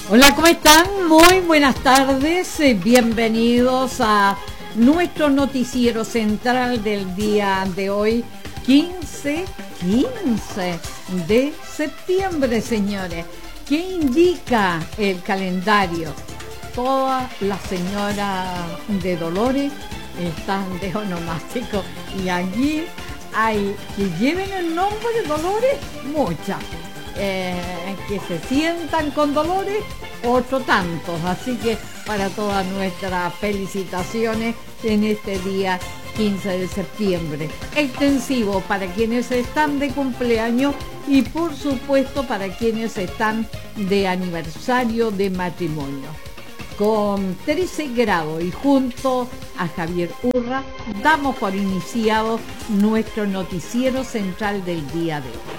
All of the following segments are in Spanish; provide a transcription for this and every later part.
Hola, ¿cómo están? Muy buenas tardes, bienvenidos a nuestro noticiero central del día de hoy, 15 de septiembre, señores. ¿Qué indica el calendario? Todas las señoras de Dolores están de onomástico y allí hay que lleven el nombre de Dolores, muchas. Que se sientan con Dolores, otro tantos. Así que para todas nuestras felicitaciones en este día 15 de septiembre. Extensivo para quienes están de cumpleaños y por supuesto para quienes están de aniversario de matrimonio. Con 13 grados y junto a Javier Urra damos por iniciado nuestro noticiero central del día de hoy.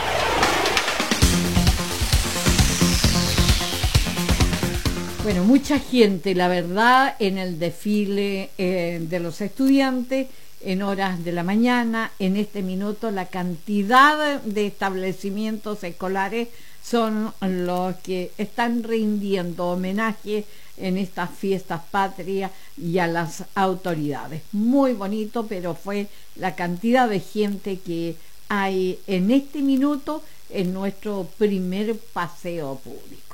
Bueno, mucha gente, la verdad, en el desfile de los estudiantes, en horas de la mañana, en este minuto, la cantidad de establecimientos escolares son los que están rindiendo homenaje en estas fiestas patrias y a las autoridades. Muy bonito, pero fue la cantidad de gente que hay en este minuto en nuestro primer paseo público.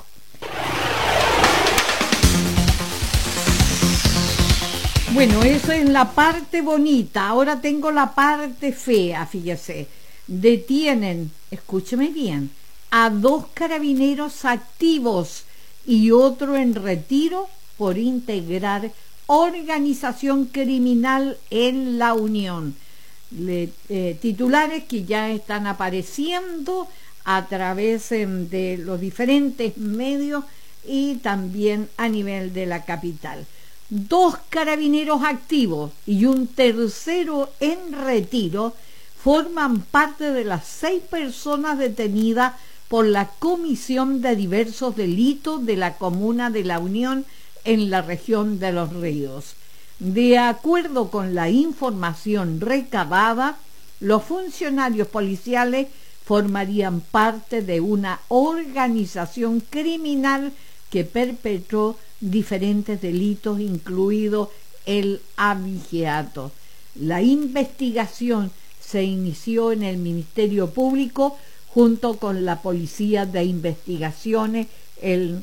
Bueno, eso es la parte bonita. Ahora tengo la parte fea, fíjese. Detienen, escúcheme bien, a 2 carabineros activos y otro en retiro por integrar organización criminal en La Unión. Titulares que ya están apareciendo a través de los diferentes medios y también a nivel de la capital. 2 carabineros activos y un tercero en retiro forman parte de las 6 personas detenidas por la comisión de diversos delitos de la comuna de La Unión en la región de Los Ríos. De acuerdo con la información recabada, los funcionarios policiales formarían parte de una organización criminal que perpetró diferentes delitos, incluido el abigeato. La investigación se inició en el Ministerio Público junto con la Policía de Investigaciones el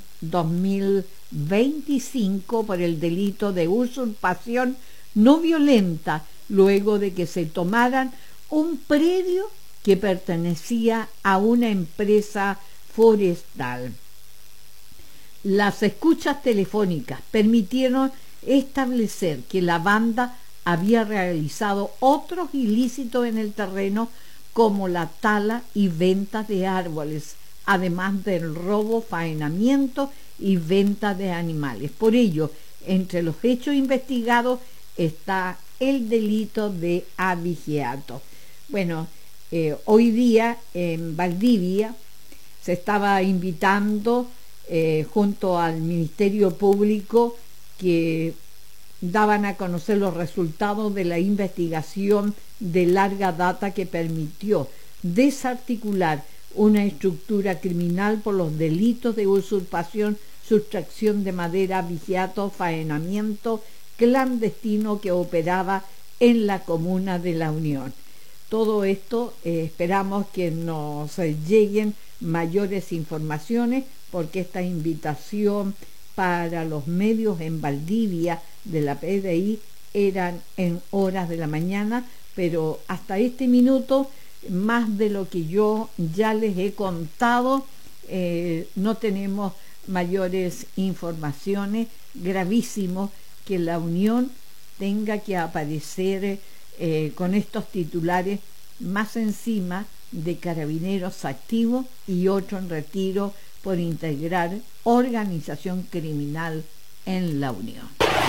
2025 por el delito de usurpación no violenta, luego de que se tomaran un predio que pertenecía a una empresa forestal. Las escuchas telefónicas permitieron establecer que la banda había realizado otros ilícitos en el terreno, como la tala y venta de árboles, además del robo, faenamiento y venta de animales. Por ello, entre los hechos investigados está el delito de abigeato. Bueno, hoy día en Valdivia se estaba invitando junto al Ministerio Público, que daban a conocer los resultados de la investigación de larga data que permitió desarticular una estructura criminal por los delitos de usurpación, sustracción de madera, abigeato, faenamiento clandestino que operaba en la comuna de La Unión. Todo esto esperamos que nos lleguen mayores informaciones, porque esta invitación para los medios en Valdivia de la PDI eran en horas de la mañana, pero hasta este minuto, más de lo que yo ya les he contado, no tenemos mayores informaciones. Gravísimo que La Unión tenga que aparecer con estos titulares, más encima de carabineros activos y otro en retiro por integrar organización criminal en La Unión.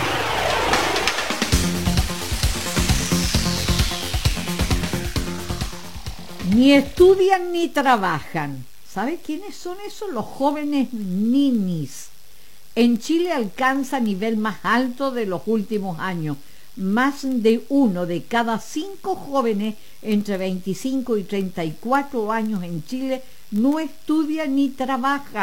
Ni estudian ni trabajan. ¿Sabe quiénes son esos? Los jóvenes ninis. En Chile alcanza nivel más alto de los últimos años. Más de 1 de cada 5 jóvenes entre 25 y 34 años en Chile no estudia ni trabaja,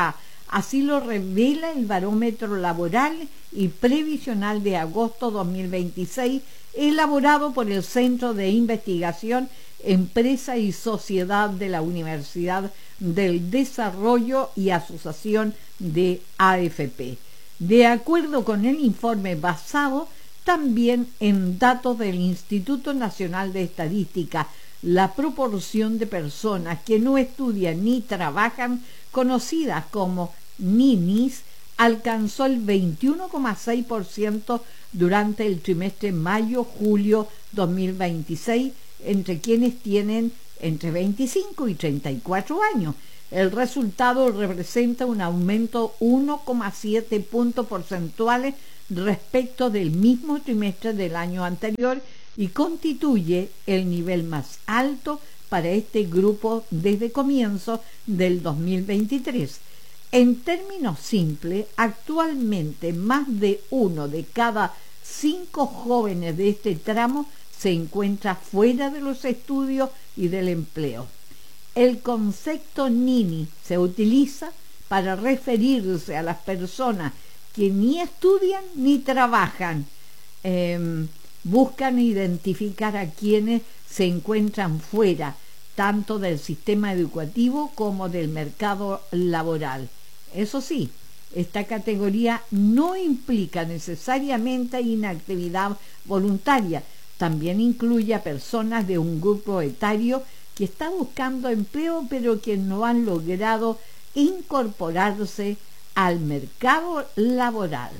Así lo revela el Barómetro Laboral y Previsional de agosto 2026, elaborado por el Centro de Investigación Empresa y Sociedad de la Universidad del Desarrollo y Asociación de AFP. De acuerdo con el informe basado también en datos del Instituto Nacional de Estadística, la proporción de personas que no estudian ni trabajan, conocidas como ninis, alcanzó el 21,6% durante el trimestre mayo-julio 2026, entre quienes tienen entre 25 y 34 años. El resultado representa un aumento 1,7 puntos porcentuales respecto del mismo trimestre del año anterior y constituye el nivel más alto para este grupo desde comienzos del 2023. En términos simples, actualmente más de 1 de cada 5 jóvenes de este tramo se encuentra fuera de los estudios y del empleo. El concepto nini se utiliza para referirse a las personas que ni estudian ni trabajan. Buscan identificar a quienes se encuentran fuera, tanto del sistema educativo como del mercado laboral. Eso sí, esta categoría no implica necesariamente inactividad voluntaria. También incluye a personas de un grupo etario que está buscando empleo pero que no han logrado incorporarse al mercado laboral.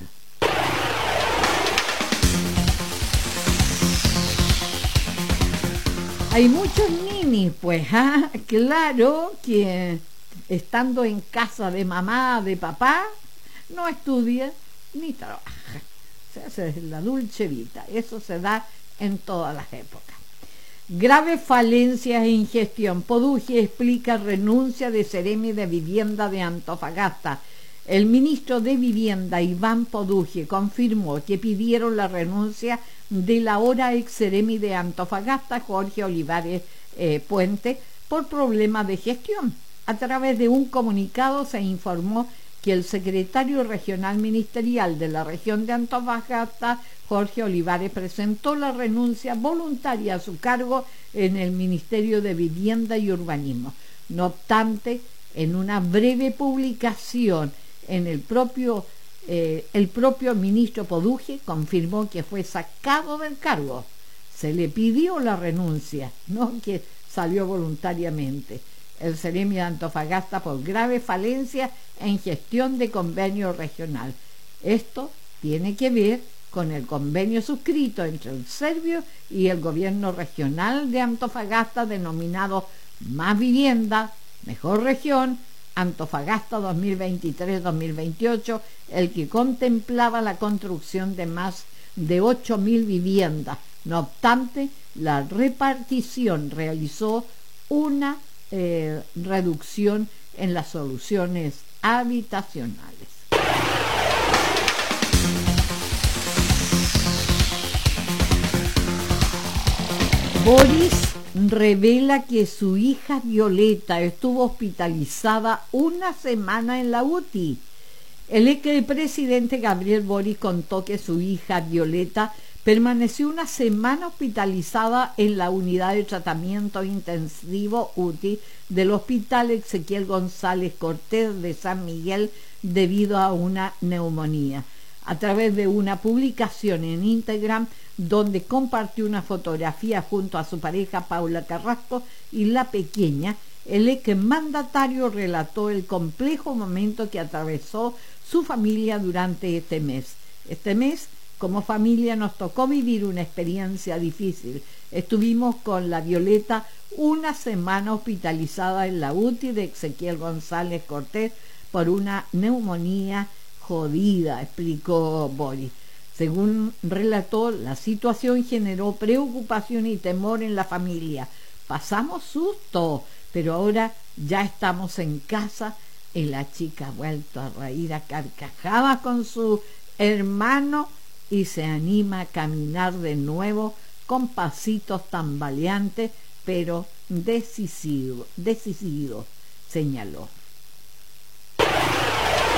Hay muchos ninis, pues, claro, que estando en casa de mamá, de papá, no estudia ni trabaja. O sea, esa es la dulce vida. Eso se da en todas las épocas. Graves falencias en gestión. Poduje explica renuncia de Seremi de Vivienda de Antofagasta. El ministro de Vivienda, Iván Poduje, confirmó que pidieron la renuncia de la ahora ex Seremi de Antofagasta, Jorge Olivares Puente, por problemas de gestión. A través de un comunicado se informó que el secretario regional ministerial de la región de Antofagasta, Jorge Olivares, presentó la renuncia voluntaria a su cargo en el Ministerio de Vivienda y Urbanismo. No obstante, en una breve publicación en el propio ministro Poduje confirmó que fue sacado del cargo. Se le pidió la renuncia, no que salió voluntariamente. El Seremi de Antofagasta por grave falencia en gestión de convenio regional. Esto tiene que ver con el convenio suscrito entre el Servio y el gobierno regional de Antofagasta denominado Más Vivienda, Mejor Región, Antofagasta 2023-2028, el que contemplaba la construcción de más de 8.000 viviendas. No obstante, la repartición realizó una reducción en las soluciones habitacionales. Boris revela que su hija Violeta estuvo hospitalizada una semana en la UTI. El expresidente Gabriel Boric contó que su hija Violeta permaneció una semana hospitalizada en la unidad de tratamiento intensivo UTI del Hospital Ezequiel González Cortés de San Miguel debido a una neumonía. A través de una publicación en Instagram donde compartió una fotografía junto a su pareja Paula Carrasco y la pequeña, el exmandatario relató el complejo momento que atravesó su familia durante este mes. Este mes, como familia, nos tocó vivir una experiencia difícil. Estuvimos con la Violeta una semana hospitalizada en la UTI de Ezequiel González Cortés por una neumonía jodida, explicó Boris. Según relató, la situación generó preocupación y temor en la familia. Pasamos susto, pero ahora ya estamos en casa y la chica ha vuelto a reír a carcajadas con su hermano y se anima a caminar de nuevo con pasitos tambaleantes, pero decidido, señaló.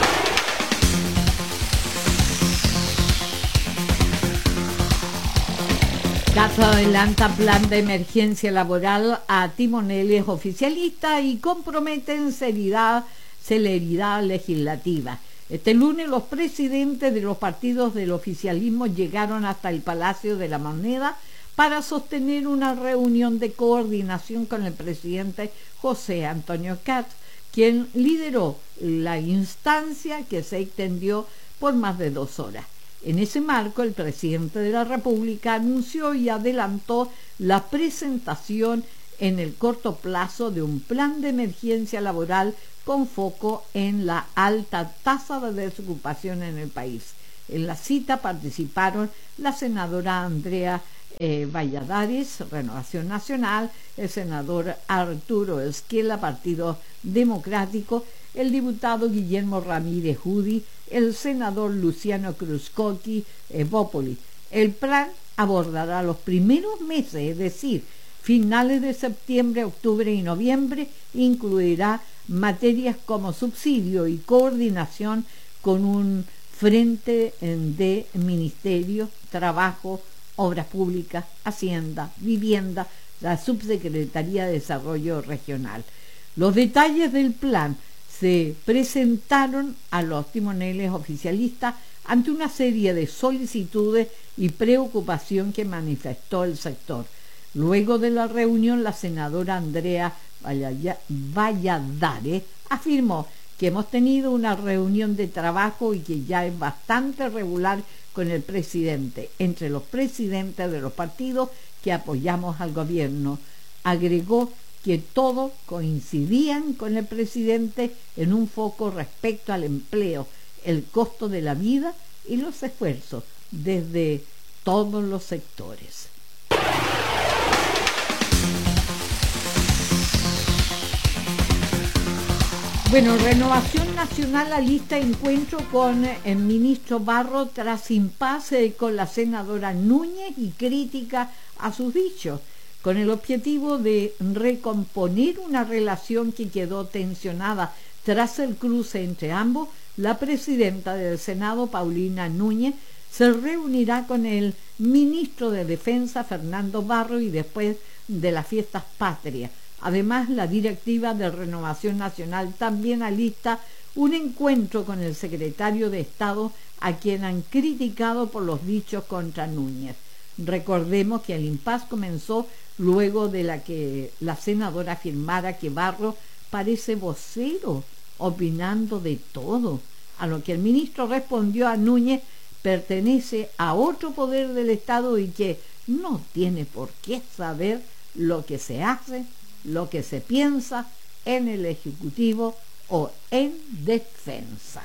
Caso adelanta plan de emergencia laboral a timoneles oficialistas y comprometen celeridad legislativa. Este lunes los presidentes de los partidos del oficialismo llegaron hasta el Palacio de la Moneda para sostener una reunión de coordinación con el presidente José Antonio Kast, quien lideró la instancia que se extendió por más de 2 horas. En ese marco, el presidente de la República anunció y adelantó la presentación en el corto plazo de un plan de emergencia laboral con foco en la alta tasa de desocupación en el país. En la cita participaron la senadora Andrea Valladares, Renovación Nacional, el senador Arturo Esquela, Partido Democrático, el diputado Guillermo Ramírez Judi, el senador Luciano Cruzcoqui, Evópoli. El plan abordará los primeros meses, es decir, finales de septiembre, octubre y noviembre, incluirá materias como subsidio y coordinación con un frente de Ministerio, Trabajo, Obras Públicas, Hacienda, Vivienda, la Subsecretaría de Desarrollo Regional. Los detalles del plan se presentaron a los timoneles oficialistas ante una serie de solicitudes y preocupación que manifestó el sector. Luego de la reunión, la senadora Andrea Valladares afirmó que hemos tenido una reunión de trabajo y que ya es bastante regular con el presidente, entre los presidentes de los partidos que apoyamos al gobierno. Agregó que todos coincidían con el presidente en un foco respecto al empleo, el costo de la vida y los esfuerzos desde todos los sectores. Bueno, Renovación Nacional alista encuentro con el ministro Barro tras impasse con la senadora Núñez y crítica a sus dichos, con el objetivo de recomponer una relación que quedó tensionada tras el cruce entre ambos. La presidenta del Senado, Paulina Núñez, se reunirá con el ministro de Defensa, Fernando Barro, y después de las fiestas patrias. Además, la directiva de Renovación Nacional también alista un encuentro con el secretario de Estado, a quien han criticado por los dichos contra Núñez. Recordemos que el impasse comenzó luego de que la senadora afirmara que Barro parece vocero, opinando de todo, a lo que el ministro respondió a Núñez pertenece a otro poder del Estado y que no tiene por qué saber lo que se hace, lo que se piensa en el Ejecutivo o en Defensa.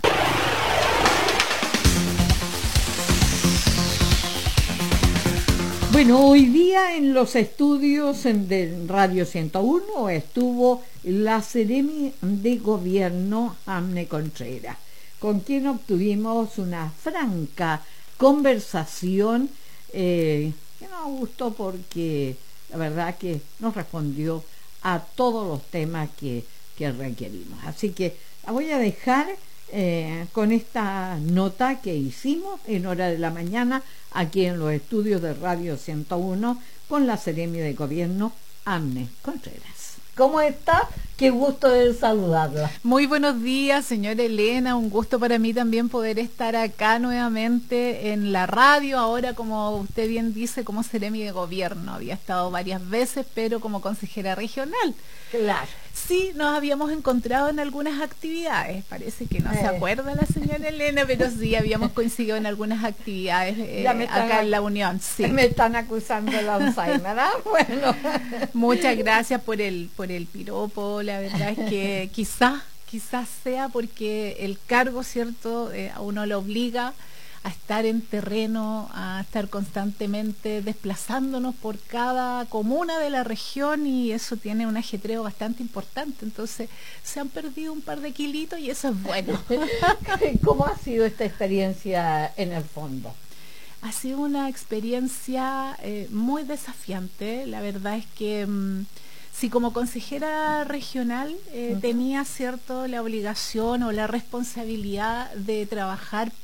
Bueno, hoy día en los estudios de Radio 101 estuvo la Seremi de Gobierno, Amne Contreras, con quien obtuvimos una franca conversación que nos gustó porque la verdad que nos respondió a todos los temas que requerimos. Así que la voy a dejar con esta nota que hicimos en hora de la mañana aquí en los estudios de Radio 101 con la Seremi de Gobierno, Amne Contreras. ¿Cómo está? Qué gusto de saludarla. Muy buenos días, señora Elena. Un gusto para mí también poder estar acá nuevamente en la radio. Ahora, como usted bien dice, como Seremi de Gobierno. Había estado varias veces, pero como consejera regional. Claro. Sí, nos habíamos encontrado en algunas actividades. Parece que no se acuerda la señora Elena, pero sí, habíamos coincidido en algunas actividades acá en la Unión. Sí. Me están acusando el Alzheimer, ¿ah? Bueno. Muchas gracias por el piropo. La verdad es que quizás sea porque el cargo, ¿cierto?, a uno lo obliga a estar en terreno, a estar constantemente desplazándonos por cada comuna de la región, y eso tiene un ajetreo bastante importante. Entonces se han perdido un par de kilitos y eso es bueno. ¿Cómo ha sido esta experiencia en el fondo? Ha sido una experiencia muy desafiante. La verdad es que si como consejera regional tenía, cierto, la obligación o la responsabilidad de trabajar por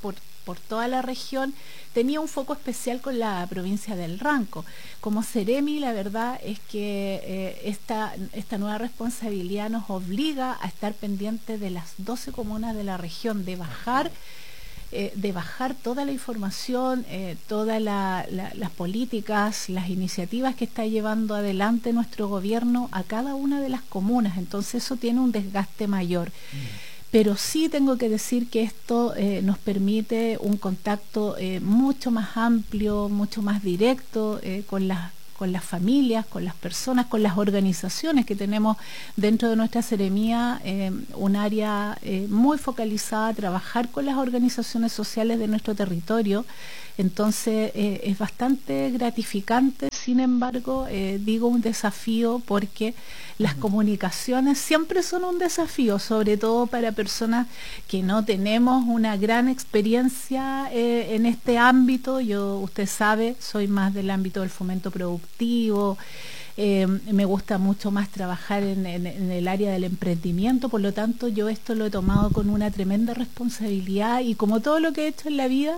por toda la región, tenía un foco especial con la provincia del Ranco. Como Ceremi, la verdad es que esta nueva responsabilidad nos obliga a estar pendientes de las 12 comunas de la región, de bajar toda la información, todas las políticas, las iniciativas que está llevando adelante nuestro gobierno a cada una de las comunas. Entonces eso tiene un desgaste mayor. Pero sí tengo que decir que esto nos permite un contacto mucho más amplio, mucho más directo con las familias, con las personas, con las organizaciones que tenemos dentro de nuestra seremía, un área muy focalizada a trabajar con las organizaciones sociales de nuestro territorio. Entonces es bastante gratificante, sin embargo, digo un desafío porque las comunicaciones siempre son un desafío, sobre todo para personas que no tenemos una gran experiencia en este ámbito. Yo, usted sabe, soy más del ámbito del fomento productivo. Me gusta mucho más trabajar en el área del emprendimiento, por lo tanto yo esto lo he tomado con una tremenda responsabilidad y como todo lo que he hecho en la vida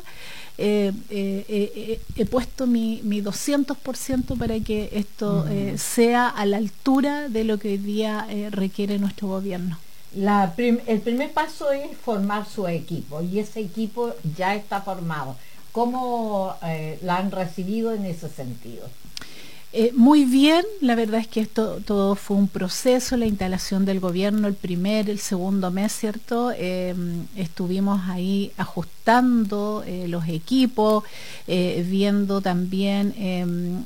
he puesto mi 200% para que esto sea a la altura de lo que hoy día requiere nuestro gobierno. El primer paso es formar su equipo y ese equipo ya está formado. ¿Cómo la han recibido en ese sentido? Muy bien, la verdad es que esto todo fue un proceso, la instalación del gobierno, el segundo mes, ¿cierto? Estuvimos ahí ajustando los equipos, viendo también,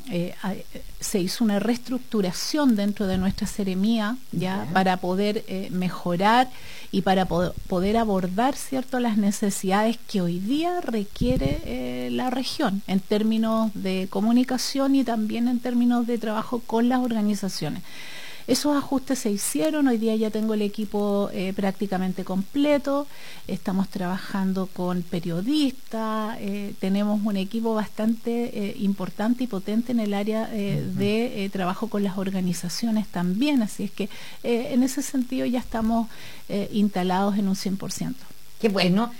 se hizo una reestructuración dentro de nuestra seremía, ¿ya? Para poder mejorar y para poder abordar, ¿cierto?, las necesidades que hoy día requiere la región en términos de comunicación y también en términos de trabajo con las organizaciones. Esos ajustes se hicieron, hoy día ya tengo el equipo prácticamente completo, estamos trabajando con periodistas, tenemos un equipo bastante importante y potente en el área de trabajo con las organizaciones también, así es que en ese sentido ya estamos instalados en un 100%. Qué bueno,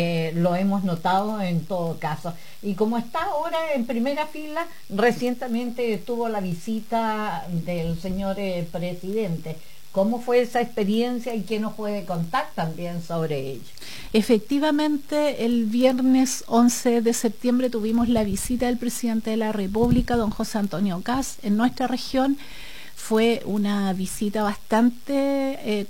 lo hemos notado en todo caso. Y como está ahora en primera fila, recientemente tuvo la visita del señor presidente. ¿Cómo fue esa experiencia y qué nos puede contar también sobre ello? Efectivamente, el viernes 11 de septiembre tuvimos la visita del presidente de la República, don José Antonio Kast, en nuestra región. Fue una visita bastante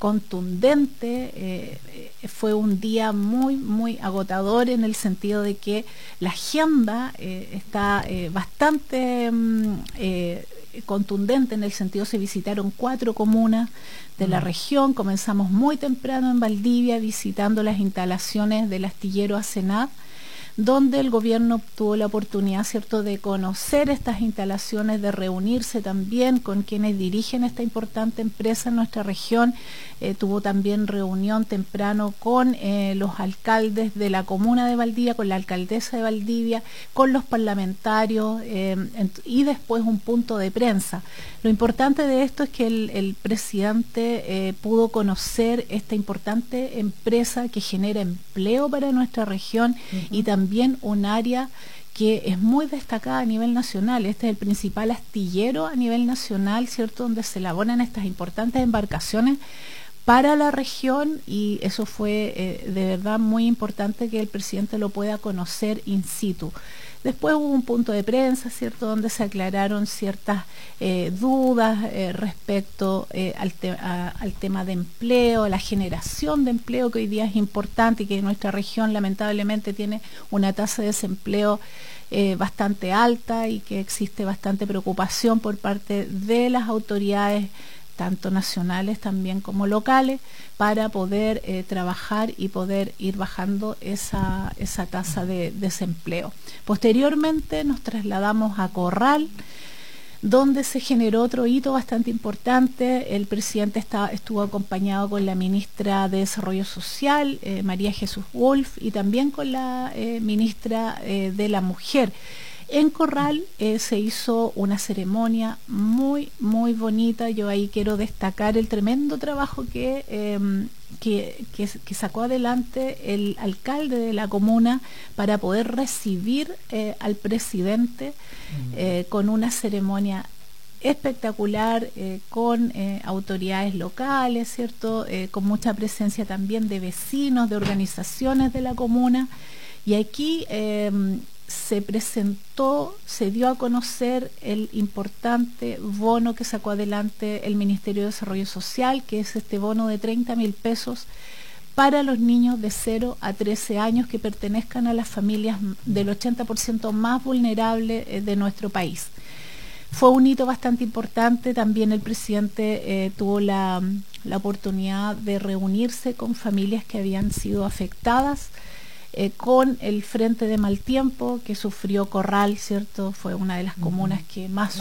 contundente, fue un día muy, muy agotador en el sentido de que la agenda está bastante contundente en el sentido, se visitaron 4 comunas de la región, comenzamos muy temprano en Valdivia visitando las instalaciones del astillero Asenat, donde el gobierno tuvo la oportunidad, ¿cierto?, de conocer estas instalaciones, de reunirse también con quienes dirigen esta importante empresa en nuestra región. Tuvo también reunión temprano con los alcaldes de la comuna de Valdivia, con la alcaldesa de Valdivia, con los parlamentarios y después un punto de prensa. Lo importante de esto es que el presidente pudo conocer esta importante empresa que genera empleo para nuestra región y también un área que es muy destacada a nivel nacional. Este es el principal astillero a nivel nacional, ¿cierto?, donde se elaboran estas importantes embarcaciones para la región y eso fue de verdad muy importante que el presidente lo pueda conocer in situ. Después hubo un punto de prensa, ¿cierto?, donde se aclararon ciertas dudas respecto al tema de empleo, la generación de empleo que hoy día es importante y que nuestra región lamentablemente tiene una tasa de desempleo bastante alta y que existe bastante preocupación por parte de las autoridades tanto nacionales también como locales, para poder trabajar y poder ir bajando esa tasa de desempleo. Posteriormente nos trasladamos a Corral, donde se generó otro hito bastante importante. El presidente estuvo acompañado con la ministra de Desarrollo Social, María Jesús Wolf, y también con la ministra de la Mujer. En Corral se hizo una ceremonia muy, muy bonita. Yo ahí quiero destacar el tremendo trabajo que sacó adelante el alcalde de la comuna para poder recibir al presidente con una ceremonia espectacular, con autoridades locales, ¿cierto? Con mucha presencia también de vecinos, de organizaciones de la comuna. Y aquí se presentó, se dio a conocer el importante bono que sacó adelante el Ministerio de Desarrollo Social, que es este bono de 30.000 pesos para los niños de 0 a 13 años que pertenezcan a las familias del 80% más vulnerables de nuestro país. Fue un hito bastante importante. También el presidente tuvo la oportunidad de reunirse con familias que habían sido afectadas con el frente de mal tiempo que sufrió Corral, ¿cierto? Fue una de las comunas que más